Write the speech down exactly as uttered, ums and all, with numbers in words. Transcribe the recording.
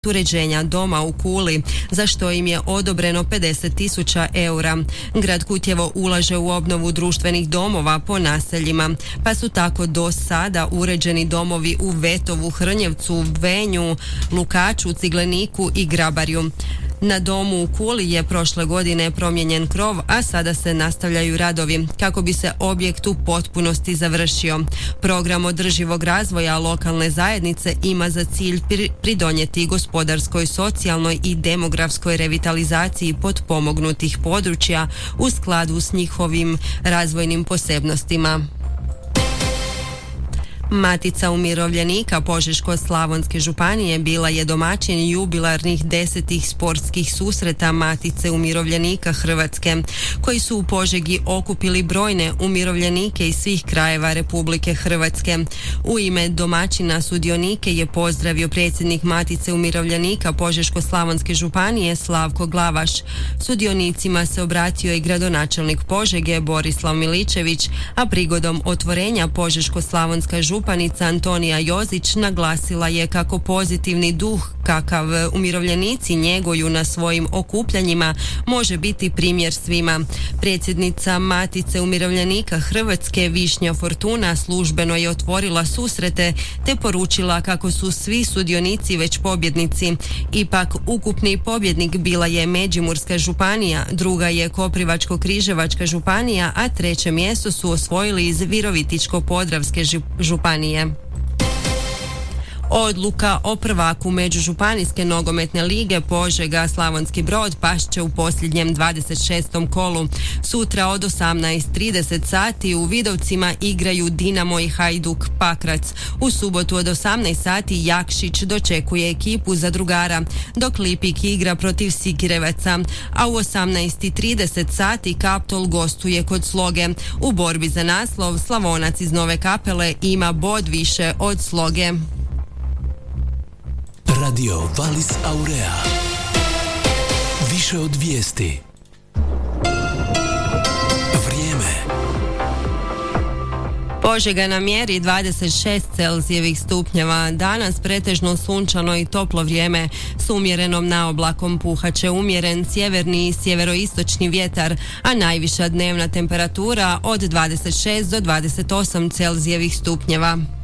uređenja doma u Kuli, za što im je odobreno pedeset tisuća eura. Grad Kutjevo ulaže u obnovu društvenih domova po naseljima, pa su tako do sada uređeni domovi u Vetovu, Hrnjevcu, Venju, Lukaču, Cigleniku i Grabarju. Na domu u Kuli je prošle godine promijenjen krov, a sada se nastavljaju radovi kako bi se objekt u potpunosti završio. Program održivog razvoja lokalne zajednice ima za cilj pridonijeti gospodarskoj, socijalnoj i demografskoj revitalizaciji potpomognutih područja u skladu s njihovim razvojnim posebnostima. Matica umirovljenika Požeško-slavonske županije bila je domaćin jubilarnih desetih sportskih susreta Matice umirovljenika Hrvatske, koji su u Požegi okupili brojne umirovljenike iz svih krajeva Republike Hrvatske. U ime domaćina sudionike je pozdravio predsjednik Matice umirovljenika Požeško-slavonske županije Slavko Glavaš. Sudionicima se obratio i gradonačelnik Požege Borislav Miličević, a prigodom otvorenja Požeško-slavonska županija Županica Antonija Jozić naglasila je kako pozitivni duh kakav umirovljenici njeguju na svojim okupljanjima može biti primjer svima. Predsjednica Matice umirovljenika Hrvatske Višnja Fortuna službeno je otvorila susrete te poručila kako su svi sudionici već pobjednici. Ipak ukupni pobjednik bila je Međimurska županija, druga je Koprivačko-križevačka županija, a treće mjesto su osvojili iz Virovitičko-podravske županije. Odluka o prvaku Međužupanijske nogometne lige Požega Slavonski Brod past će u posljednjem dvadeset šestom kolu. Sutra od osamnaest trideset sati u Vidovcima igraju Dinamo i Hajduk Pakrac. U subotu od osamnaest sati Jakšić dočekuje ekipu Zadrugara, dok Lipik igra protiv Sikirevaca, a u osamnaest trideset sati Kaptol gostuje kod Sloge. U borbi za naslov Slavonac iz Nove Kapele ima bod više od Sloge. Radio Valis Aurea. Više od vijesti. Vrijeme. Požega na mjeri dvadeset šest Celzijevih stupnjeva. Danas pretežno sunčano i toplo vrijeme s umjerenom naoblakom. Puhat će umjeren sjeverni i sjeveroistočni vjetar, a najviša dnevna temperatura od dvadeset šest do dvadeset osam Celzijevih stupnjeva.